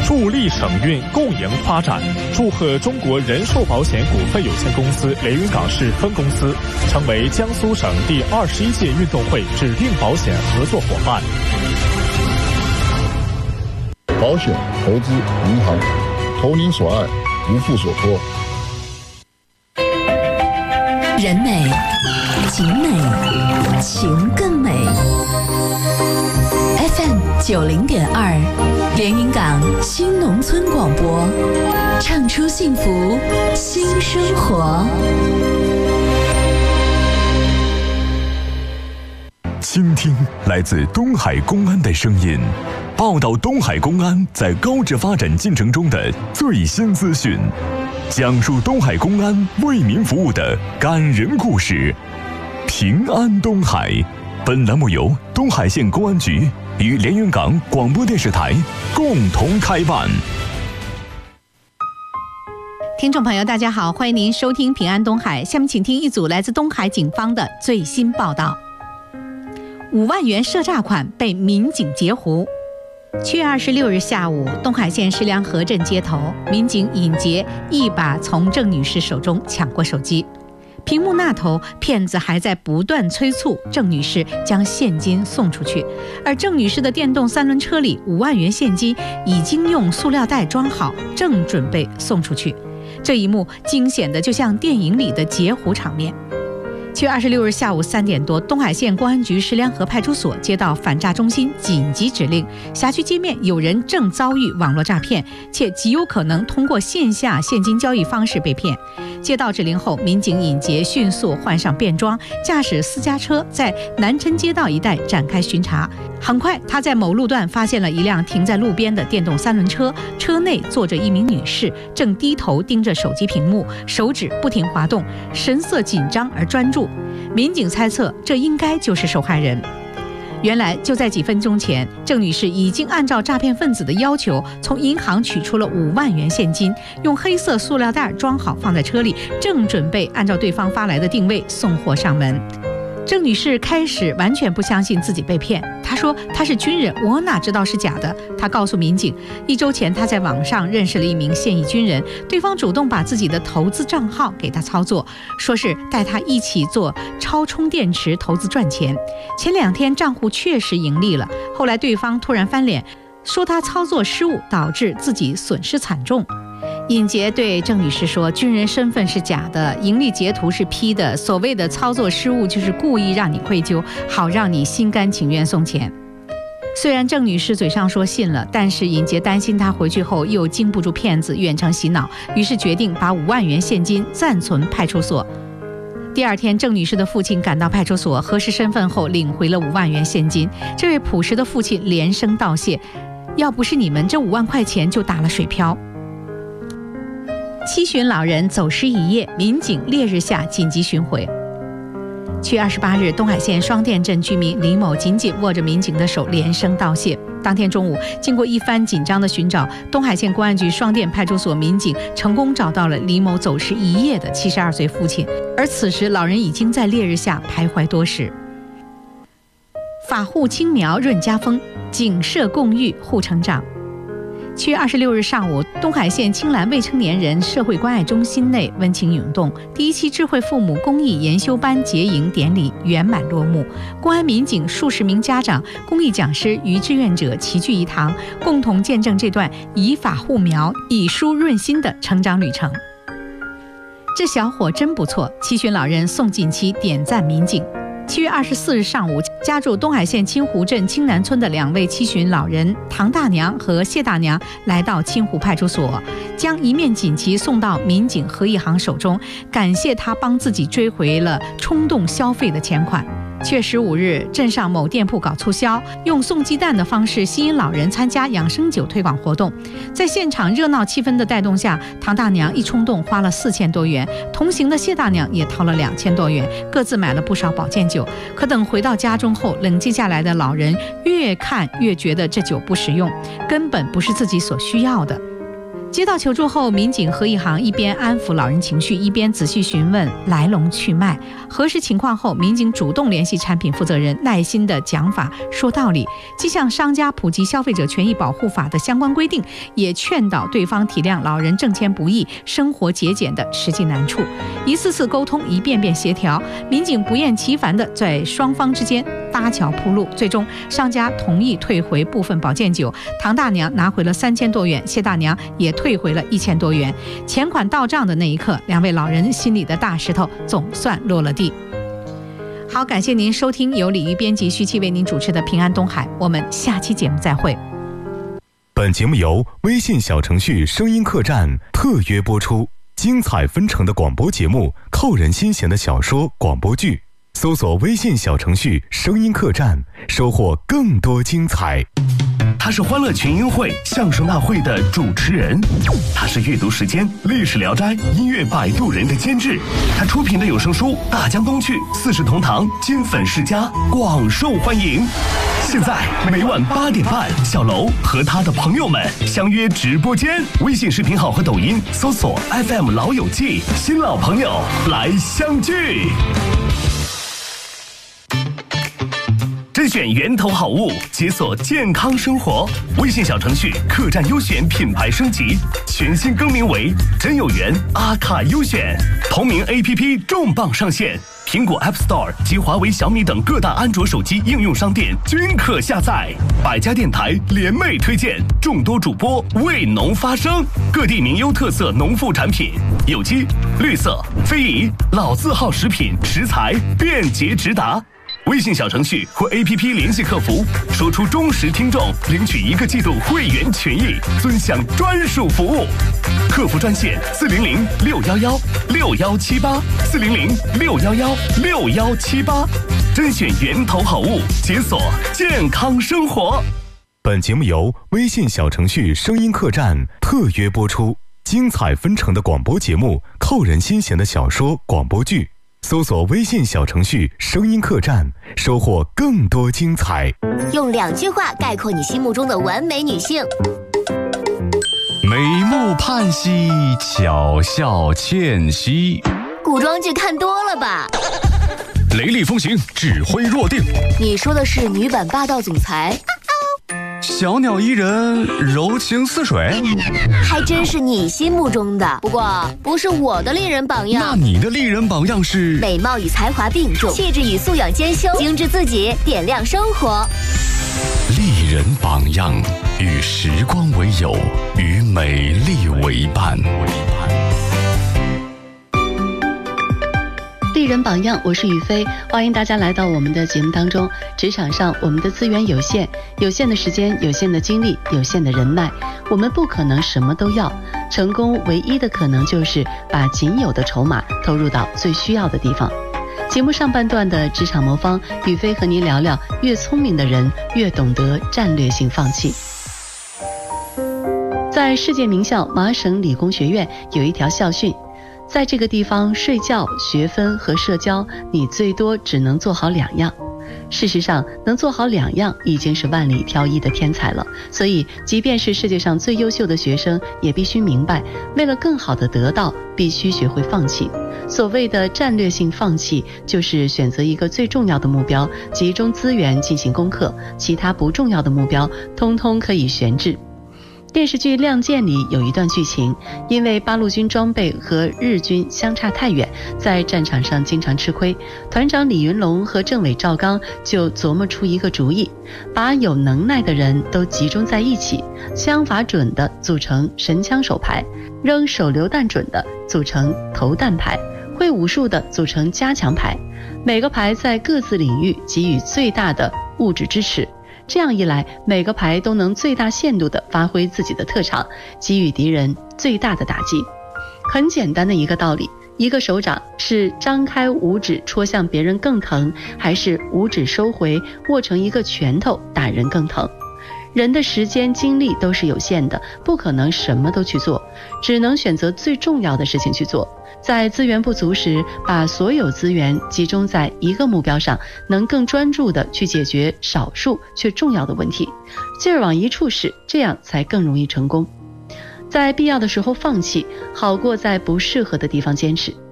助力省运共赢发展，祝贺中国人寿保险股份有限公司连云港市分公司成为江苏省第21届运动会指定保险合作伙伴。 保险、投资、银行，投您所爱，无负所托。 人美景美，情更美。FM 90.2，连云港新农村广播，唱出幸福新生活。 倾听来自东海公安的声音，报道东海公安在高质发展进程中的最新资讯，讲述东海公安为民服务的感人故事。平安东海，本栏目由东海县公安局与连云港广播电视台共同开办。 听众朋友大家好，欢迎您收听平安东海，下面请听一组来自东海警方的最新报道。5万元赊诈款被民警截胡。7月26日下午，东海县石梁河镇街头，民警尹杰一把从郑女士手中抢过手机，屏幕那头骗子还在不断催促郑女士将现金送出去，而郑女士的电动3轮车里5万元现金已经用塑料袋装好，正准备送出去。这一幕惊险的就像电影里的截胡场面。7月26日下午3点多，东海县公安局石梁河派出所接到反诈中心紧急指令，辖区街面有人正遭遇网络诈骗，且极有可能通过线下现金交易方式被骗。接到指令后，民警尹杰迅速换上便装，驾驶私家车在南辰街道一带展开巡查。很快，他在某路段发现了一辆停在路边的电动3轮车，车内坐着一名女士，正低头盯着手机屏幕，手指不停滑动，神色紧张而专注。民警猜测，这应该就是受害人。原来就在几分钟前，郑女士已经按照诈骗分子的要求，从银行取出了5万元现金，用黑色塑料袋装好放在车里，正准备按照对方发来的定位送货上门。郑女士开始完全不相信自己被骗，她说她是军人，我哪知道是假的。她告诉民警，1周前她在网上认识了一名现役军人，对方主动把自己的投资账号给她操作，说是带她一起做超充电池投资赚钱。前2天账户确实盈利了，后来对方突然翻脸，说她操作失误导致自己损失惨重。尹杰对郑女士说，军人身份是假的，盈利截图是 P 的，所谓的操作失误就是故意让你愧疚，好让你心甘情愿送钱。虽然郑女士嘴上说信了，但是尹杰担心她回去后又经不住骗子远程洗脑，于是决定把5万元现金暂存派出所。第2天，郑女士的父亲赶到派出所核实身份后，领回了5万元现金。这位朴实的父亲连声道谢，要不是你们，这5万块钱就打了水漂。7旬老人走失一夜，民警烈日下紧急巡回。7月28日，东海县双店镇居民李某紧紧握着民警的手，连声道谢。当天中午，经过一番紧张的寻找，东海县公安局双店派出所民警成功找到了李某走失一夜的72岁父亲，而此时老人已经在烈日下徘徊多时。法护青苗润家风，警社共育护成长。7月26日上午，东海县青兰未成年人社会关爱中心内温情涌动，第1期智慧父母公益研修班结营典礼圆满落幕。公安民警数十名家长、公益讲师与志愿者齐聚一堂，共同见证这段以法护苗、以书润心的成长旅程。这小伙真不错，7旬老人宋锦旗点赞民警。7月24日上午，家住东海县清湖镇清南村的2位7旬老人唐大娘和谢大娘来到清湖派出所，将一面锦旗送到民警何一航手中，感谢他帮自己追回了冲动消费的钱款。7月15日，镇上某店铺搞促销，用送鸡蛋的方式吸引老人参加养生酒推广活动。在现场热闹气氛的带动下，唐大娘一冲动花了4000多元，同行的谢大娘也掏了2000多元，各自买了不少保健酒。可等回到家中后，冷静下来的老人越看越觉得这酒不实用，根本不是自己所需要的。 接到求助后，民警何一航一边安抚老人情绪，一边仔细询问来龙去脉。核实情况后，民警主动联系产品负责人，耐心地讲法说道理，既向商家普及消费者权益保护法的相关规定，也劝导对方体谅老人挣钱不易、生活节俭的实际难处。一次次沟通，一遍遍协调，民警不厌其烦地在双方之间搭桥铺路，最终商家同意退回部分保健酒，唐大娘拿回了3000多元，谢大娘也退回了1000多元。钱款到账的那一刻，两位老人心里的大石头总算落了地。好，感谢您收听由李玉编辑、徐琪为您主持的《平安东海》，我们下期节目再会。 本节目由微信小程序声音客栈特约播出，精彩纷呈的广播节目，扣人心弦的小说广播剧，搜索微信小程序声音客栈，收获更多精彩。 他是欢乐群英会相声大会的主持人，他是阅读时间历史聊斋音乐摆渡人的监制，他出品的有声书大江东去、四世同堂、金粉世家广受欢迎。现在每晚8点半，小楼和他的朋友们相约直播间，微信视频号和抖音搜索 FM 老友记，新老朋友来相聚。甄选源头好物，解锁健康生活。微信小程序客栈优选品牌升级，全新更名为真有缘阿卡优选。同名 APP 重磅上线，苹果 App Store 及华为、小米等各大安卓手机应用商店均可下载。百家电台联袂推荐，众多主播为农发声，各地名优特色农副产品，有机、绿色、非遗、老字号食品食材便捷直达。微信小程序或 APP 联系客服，说出忠实听众领取1个季度会员权益，尊享专属服务。客服专线400-611-6178，400-611-6178，甄选源头好物，解锁健康生活。 本节目由微信小程序声音客栈特约播出，精彩纷呈的广播节目，扣人心弦的小说广播剧，搜索微信小程序声音客栈，收获更多精彩。 用2句话概括你心目中的完美女性： 美目盼兮，巧笑倩兮。 古装剧看多了吧？ 雷厉风行，指挥若定。 你说的是女版霸道总裁？ 小鸟依人，柔情似水。 还真是你心目中的，不过不是我的丽人榜样。 那你的丽人榜样是？ 美貌与才华并重，气质与素养兼修，精致自己，点亮生活。 丽人榜样，与时光为友，与美丽为伴。 丽人榜样，我是雨飞，欢迎大家来到我们的节目当中。职场上我们的资源有限，有限的时间，有限的精力，有限的人脉，我们不可能什么都要。成功唯一的可能就是把仅有的筹码投入到最需要的地方。节目上半段的职场魔方，雨飞和您聊聊，越聪明的人越懂得战略性放弃。在世界名校麻省理工学院有一条校训，在这个地方睡觉、学分和社交，你最多只能做好2样。事实上，能做好2样已经是万里挑一的天才了。所以，即便是世界上最优秀的学生，也必须明白，为了更好的得到，必须学会放弃。所谓的战略性放弃，就是选择一个最重要的目标，集中资源进行攻克，其他不重要的目标，通通可以悬置。电视剧《亮剑》里有一段剧情，因为八路军装备和日军相差太远，在战场上经常吃亏，团长李云龙和政委赵刚就琢磨出一个主意，把有能耐的人都集中在一起，枪法准的组成神枪手排，扔手榴弹准的组成投弹排，会武术的组成加强排，每个排在各自领域给予最大的物质支持。这样一来，每个排都能最大限度地发挥自己的特长，给予敌人最大的打击。很简单的一个道理，一个手掌是张开五指戳向别人更疼，还是五指收回握成一个拳头打人更疼？人的时间精力都是有限的，不可能什么都去做，只能选择最重要的事情去做。在资源不足时，把所有资源集中在一个目标上，能更专注地去解决少数却重要的问题，劲儿往一处使，这样才更容易成功。 在必要的时候放弃，好过在不适合的地方坚持。